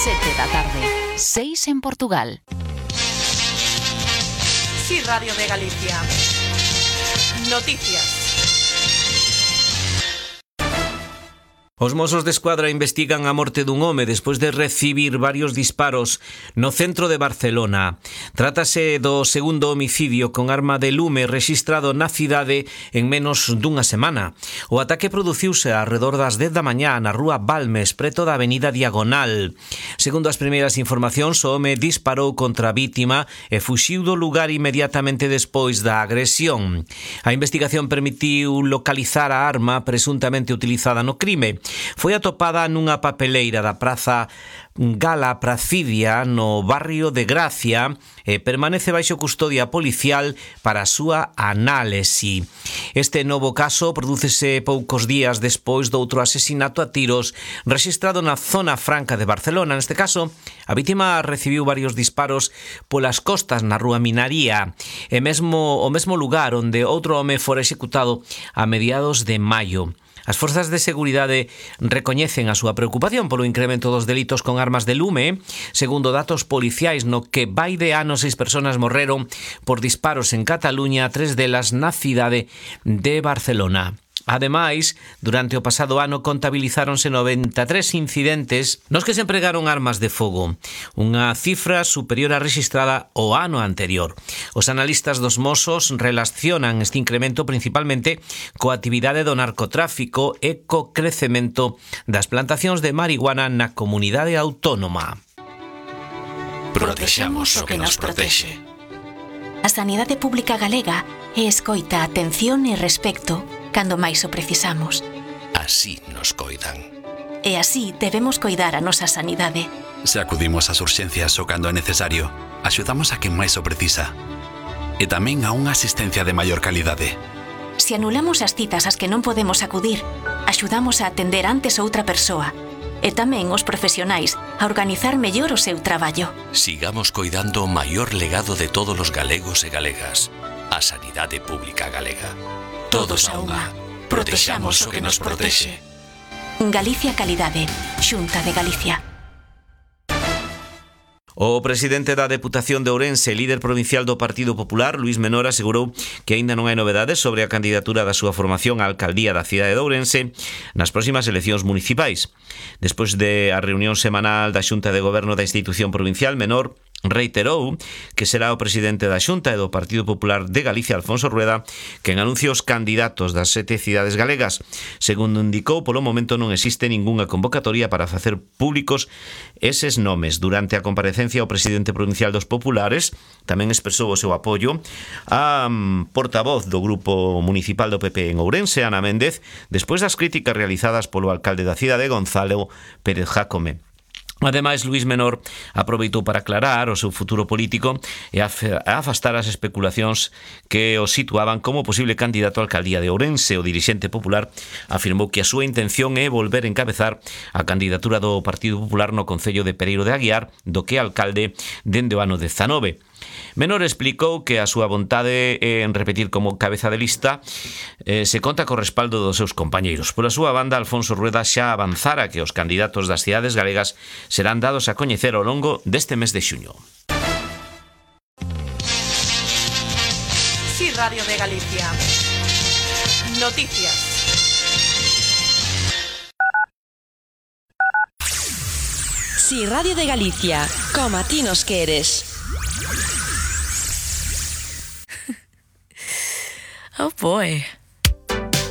7 da tarde, 6 en Portugal. Sí, Radio de Galicia. Noticias. Os Mossos de Escuadra investigan a morte dun home despois de recibir varios disparos no centro de Barcelona. Trátase do segundo homicidio con arma de lume rexistrado na cidade en menos dunha semana. O ataque produciuse arredor das 10 da mañá na rúa Balmes, preto da avenida Diagonal. Segundo as primeiras informacións, o home disparou contra a vítima e fuxiu do lugar inmediatamente despois da agresión. A investigación permitiu localizar a arma presuntamente utilizada no crime. Foi atopada nunha papeleira da Praza Gala Pracidia no barrio de Gracia e permanece baixo custodia policial para a súa análise. Este novo caso prodúcese poucos días despois doutro asesinato a tiros rexistrado na zona franca de Barcelona. Neste caso, a vítima recibiu varios disparos polas costas na rúa Minaría e o mesmo lugar onde outro home fora executado a mediados de maio. As forzas de seguridade recoñecen a súa preocupación polo incremento dos delitos con armas de lume. Segundo datos policiais, no que vai de ano 6 persoas morreron por disparos en Cataluña, 3 delas na cidade de Barcelona. Ademais, durante o pasado ano contabilizáronse 93 incidentes nos que se empregaron armas de fogo, unha cifra superior á rexistrada o ano anterior. Os analistas dos Mossos relacionan este incremento principalmente coa actividade do narcotráfico e co crecemento das plantacións de marihuana na comunidade autónoma. Protexamos o que nos protexe. A sanidade pública galega é escoita, atención e respecto cando máis o precisamos. Así nos coidan. E así debemos coidar a nosa sanidade. Se acudimos ás urxencias o cando é necesario, axudamos a quen máis o precisa. E tamén a unha asistencia de maior calidade. Se anulamos as citas ás que non podemos acudir, axudamos a atender antes outra persoa. E tamén os profesionais a organizar mellor o seu traballo. Sigamos coidando o maior legado de todos os galegos e galegas, a sanidade pública galega. Todos a unha. Protexamos o que nos protexe. Galicia Calidade, Xunta de Galicia. O presidente da Deputación de Ourense, líder provincial do Partido Popular, Luís Menor, asegurou que aínda non hai novedades sobre a candidatura da súa formación á alcaldía da cidade de Ourense nas próximas eleccións municipais. Despois de a reunión semanal da Xunta de Goberno da institución provincial, Menor reiterou que será o presidente da Xunta e do Partido Popular de Galicia, Alfonso Rueda, quen anuncia os candidatos das 7 cidades galegas. Segundo indicou, polo momento non existe ningunha convocatoria para facer públicos eses nomes. Durante a comparecencia, o presidente provincial dos Populares tamén expresou o seu apoio a portavoz do Grupo Municipal do PP en Ourense, Ana Méndez, despois das críticas realizadas polo alcalde da cidade, Gonzalo Pérez Jácome. Ademais, Luís Menor aproveitou para aclarar o seu futuro político e afastar as especulacións que o situaban como posible candidato á alcaldía de Ourense. O dirixente popular afirmou que a súa intención é volver a encabezar a candidatura do Partido Popular no concello de Pereiro de Aguiar, do que é alcalde dende o ano 19. Menor explicou que a súa vontade en repetir como cabeza de lista se conta co respaldo dos seus compañeiros. Pola súa banda, Alfonso Rueda xa avanzara que os candidatos das cidades galegas serán dados a coñecer ao longo deste mes de xuño. Sí, Radio de Galicia. Noticias. Sí, Radio de Galicia, como a ti nos queres. Oh boy.